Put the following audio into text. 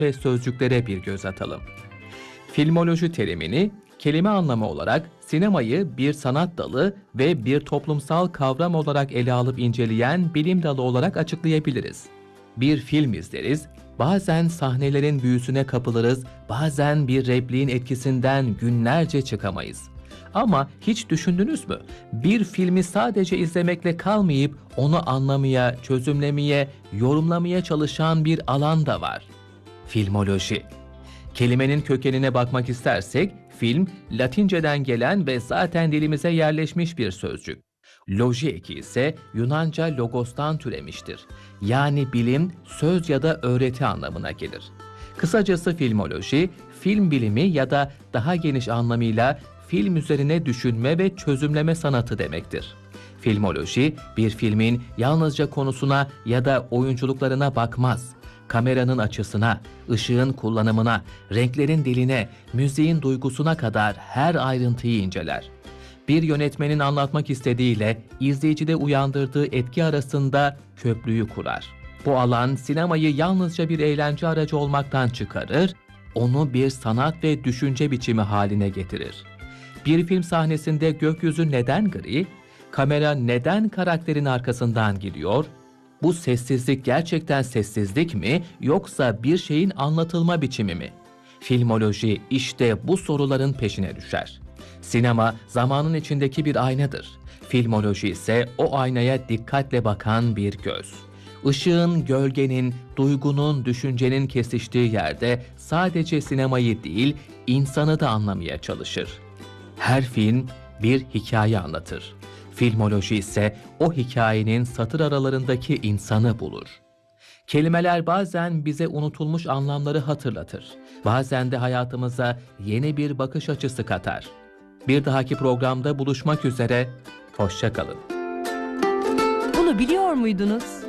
ve sözcüklere bir göz atalım. Filmoloji terimini kelime anlamı olarak sinemayı bir sanat dalı ve bir toplumsal kavram olarak ele alıp inceleyen bilim dalı olarak açıklayabiliriz. Bir film izleriz, bazen sahnelerin büyüsüne kapılırız, bazen bir repliğin etkisinden günlerce çıkamayız. Ama hiç düşündünüz mü? Bir filmi sadece izlemekle kalmayıp onu anlamaya, çözümlemeye, yorumlamaya çalışan bir alan da var. Filmoloji. Kelimenin kökenine bakmak istersek, film, Latinceden gelen ve zaten dilimize yerleşmiş bir sözcük. Loji eki ise Yunanca logostan türemiştir. Yani bilim, söz ya da öğreti anlamına gelir. Kısacası filmoloji, film bilimi ya da daha geniş anlamıyla film üzerine düşünme ve çözümleme sanatı demektir. Filmoloji, bir filmin yalnızca konusuna ya da oyunculuklarına bakmaz. Kameranın açısına, ışığın kullanımına, renklerin diline, müziğin duygusuna kadar her ayrıntıyı inceler. Bir yönetmenin anlatmak istediğiyle izleyicide uyandırdığı etki arasında köprüyü kurar. Bu alan sinemayı yalnızca bir eğlence aracı olmaktan çıkarır, onu bir sanat ve düşünce biçimi haline getirir. Bir film sahnesinde gökyüzü neden gri? Kamera neden karakterin arkasından gidiyor? Bu sessizlik gerçekten sessizlik mi yoksa bir şeyin anlatılma biçimi mi? Filmoloji işte bu soruların peşine düşer. Sinema zamanın içindeki bir aynadır. Filmoloji ise o aynaya dikkatle bakan bir göz. Işığın, gölgenin, duygunun, düşüncenin kesiştiği yerde sadece sinemayı değil, insanı da anlamaya çalışır. Her film bir hikaye anlatır. Filmoloji ise o hikayenin satır aralarındaki insanı bulur. Kelimeler bazen bize unutulmuş anlamları hatırlatır. Bazen de hayatımıza yeni bir bakış açısı katar. Bir dahaki programda buluşmak üzere, hoşça kalın. Bunu biliyor muydunuz?